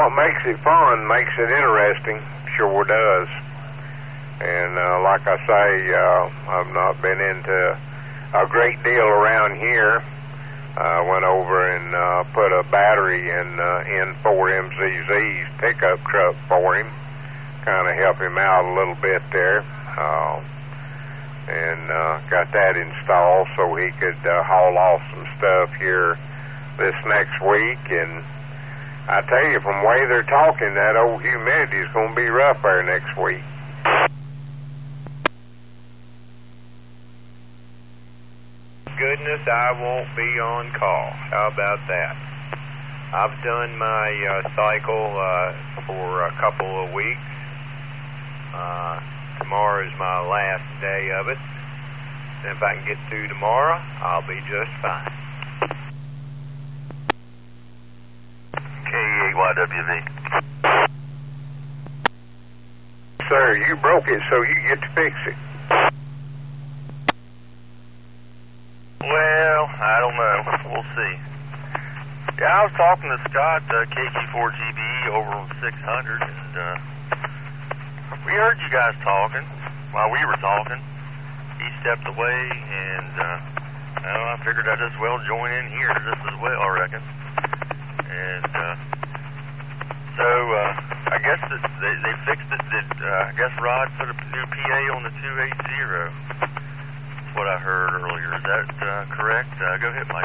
What makes it fun makes it interesting, sure does. And like I say, I've not been into a great deal around here. I went over and put a battery in 4MZZ's pickup truck for him, kind of help him out a little bit there, and got that installed so he could haul off some stuff here this next week. And I tell you, from the way they're talking, that old humidity is going to be rough there next week. Goodness, I won't be on call. How about that? I've done my cycle for a couple of weeks. Tomorrow is my last day of it. And if I can get through tomorrow, I'll be just fine. KE8YWV. Sir, you broke it, so you get to fix it. Well, I don't know. We'll see. Yeah, I was talking to Scott, KG4GB over on 600, and we heard you guys talking while we were talking. He stepped away, and I figured I'd as well join in here just as well, I reckon. And so I guess that they fixed it. I guess Rod put a new PA on the 280. What I heard earlier. Is that correct? Go ahead, Mike.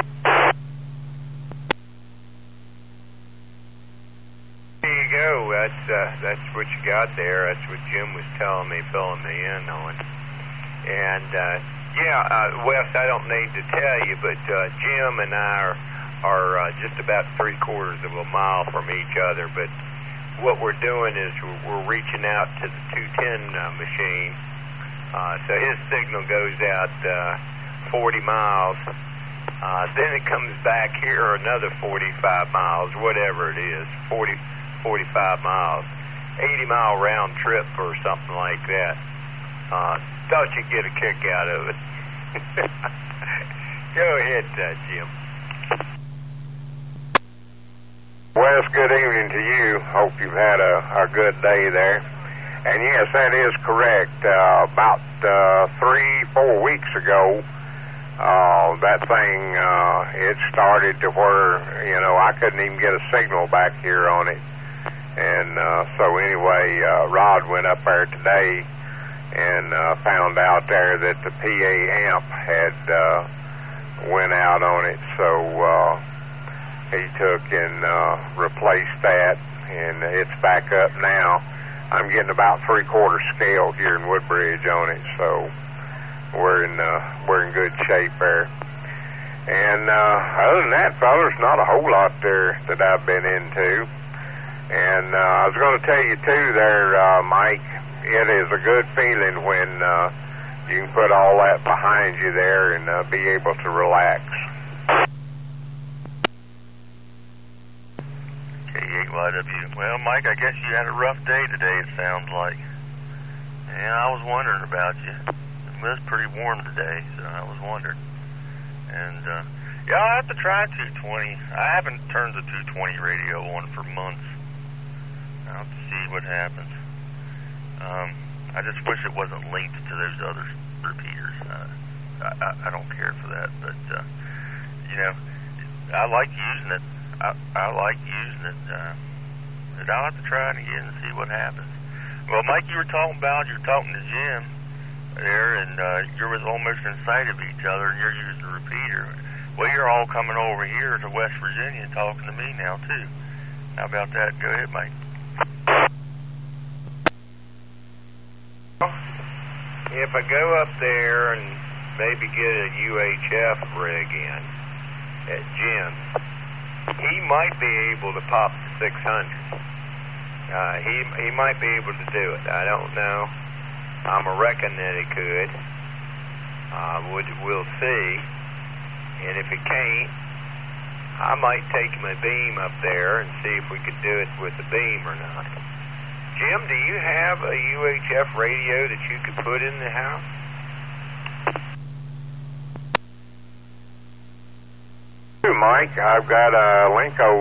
There you go. That's what you got there. That's what Jim was telling me, filling me in on. And Wes, I don't need to tell you, but Jim and I are just about 3/4 of a mile from each other. But what we're doing is we're reaching out to the 210 machine. So his signal goes out 40 miles. Then it comes back here another 45 miles, whatever it is, 45 miles. 80-mile round trip or something like that. Thought you'd get a kick out of it. Go ahead, Jim. Wes, good evening to you. Hope you've had a good day there. And yes, that is correct. About 3-4 weeks ago, that thing, it started to where, I couldn't even get a signal back here on it. And so anyway, Rod went up there today and found out there that the PA amp had went out on it. So he took and replaced that, and it's back up now. I'm getting about 3/4 scale here in Woodbridge on it, so we're in good shape there. And other than that, fellas, not a whole lot there that I've been into. And I was going to tell you too there, Mike, it is a good feeling when you can put all that behind you there and be able to relax. KE8YW. Well, Mike, I guess you had a rough day today, it sounds like. Yeah, I was wondering about you. It was pretty warm today, so I was wondering. And, I'll have to try 220. I haven't turned the 220 radio on for months. I'll have to see what happens. I just wish it wasn't linked to those other repeaters. I don't care for that, but, I like using it. I like using it. But I'll have to try it again and see what happens. Well, Mike, you're talking to Jim there, and you was almost in sight of each other, and you're using the repeater. Well, you're all coming over here to West Virginia and talking to me now, too. How about that? Go ahead, Mike. If I go up there and maybe get a UHF rig in at Jim's, he might be able to pop the 600. He might be able to do it. I don't know. I'm a reckon that he could. We'll see. And if he can't, I might take him a beam up there and see if we could do it with the beam or not. Jim, do you have a UHF radio that you could put in the house? Mike, I've got a Linko